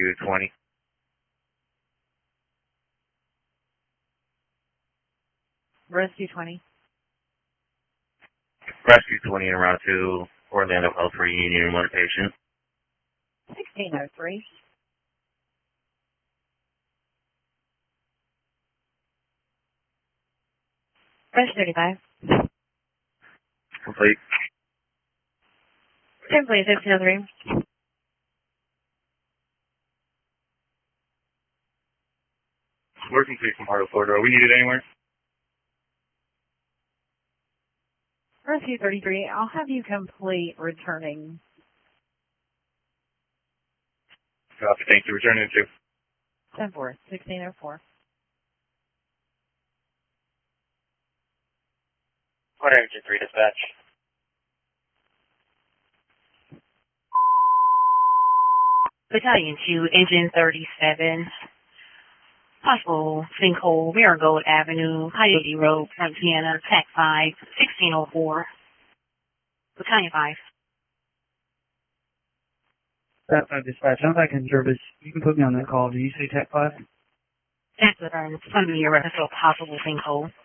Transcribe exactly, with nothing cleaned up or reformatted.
Rescue twenty. Rescue twenty. Rescue twenty en route to Orlando Health for Union one patient. sixteen oh three. Rescue thirty-five. Complete. ten please, sixteen oh three. We're complete from Heart of Florida. Are we needed anywhere? Rescue thirty-three, I'll have you complete returning. Copy. Thank you. Returning to. ten four, sixteen oh four. one oh three dispatch. Battalion two, engine thirty-seven. Possible sinkhole, Marigold Avenue, Coyote Road, Frontiana, T A C five, sixteen oh four. Battalion five. That five dispatch, I'm back in Jervis. You can put me on that call. Did you say T A C five? That's the burn. Some of your reference to a possible sinkhole.